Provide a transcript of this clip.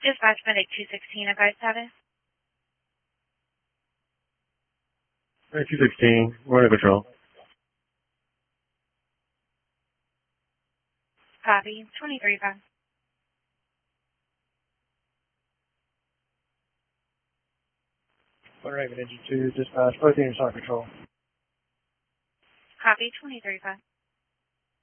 Dispatch Medic 216, advice status. Medic 216, we're under control. Copy. 23-5. Raven Engine 2, dispatch, both units on control. Copy. 23-5.